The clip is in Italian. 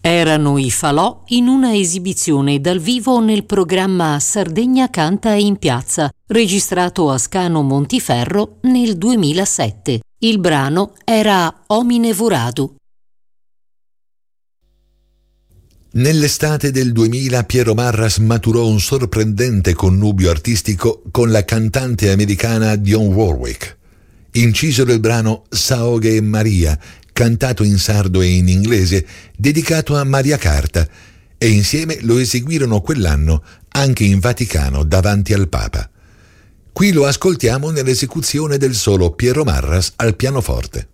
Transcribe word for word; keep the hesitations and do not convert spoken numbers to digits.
Erano i Falò in una esibizione dal vivo nel programma Sardegna canta in piazza, registrato a Scano Montiferro nel duemilasette. Il brano era Omine Voradu. Nell'estate del duemila Piero Marras maturò un sorprendente connubio artistico con la cantante americana Dionne Warwick. Incisero il brano Saoghe e Maria, cantato in sardo e in inglese, dedicato a Maria Carta, e insieme lo eseguirono quell'anno anche in Vaticano davanti al Papa. Qui lo ascoltiamo nell'esecuzione del solo Piero Marras al pianoforte.